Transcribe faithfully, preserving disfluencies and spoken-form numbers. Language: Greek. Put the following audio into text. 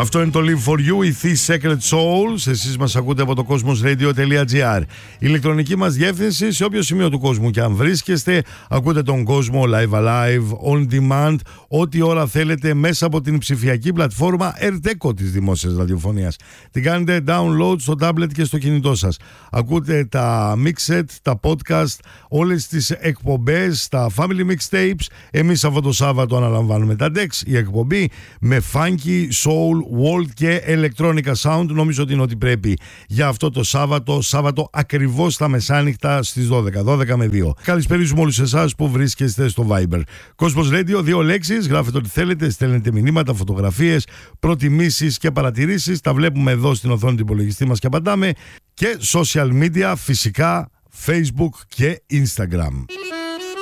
Αυτό είναι το Live for You, η Thee Secret Souls. Εσείς μας ακούτε από το cosmos radio dot gr. Η ηλεκτρονική μας διεύθυνση, σε όποιο σημείο του κόσμου και αν βρίσκεστε, ακούτε τον κόσμο live alive, on demand, ό,τι ώρα θέλετε μέσα από την ψηφιακή πλατφόρμα Erdeco της δημόσιας ραδιοφωνίας. Την κάνετε download στο tablet και στο κινητό σας. Ακούτε τα mixet, τα podcast, όλες τις εκπομπές, τα family mixtapes. Εμείς αυτό το Σάββατο αναλαμβάνουμε τα Dex, η εκπομπή με funky, soul, world και electronica sound. Νομίζω ότι είναι ό,τι πρέπει για αυτό το Σάββατο. Σάββατο ακριβώς τα μεσάνυχτα στις δώδεκα, δώδεκα με δύο. Καλησπέριζουμε όλους εσάς που βρίσκεστε στο Viber. Cosmos Radio, δύο λέξεις, γράφετε ό,τι θέλετε, στέλνετε μηνύματα, φωτογραφίες, προτιμήσεις και παρατηρήσεις. Τα βλέπουμε εδώ στην οθόνη του υπολογιστή μας και απαντάμε. Και social media, φυσικά Facebook και Instagram.